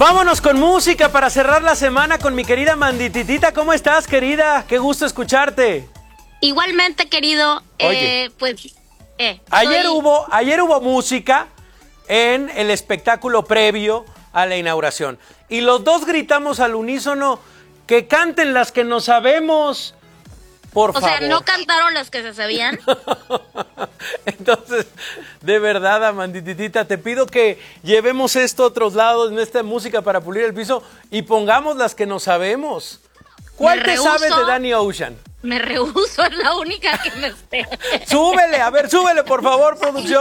Vámonos con música para cerrar la semana con mi querida Mandititita. ¿Cómo estás, querida? Qué gusto escucharte. Igualmente, querido. Oye, Ayer hubo música en el espectáculo previo a la inauguración. Y los dos gritamos al unísono que canten las que no sabemos. Por favor. O sea, ¿no cantaron las que se sabían? Entonces, de verdad, Amandititita, te pido que llevemos esto a otros lados, en esta música para pulir el piso, y pongamos las que no sabemos. ¿Cuál te sabes de Danny Ocean? Me rehúso, es la única que me sé. Súbele, a ver, súbele, por favor, producción.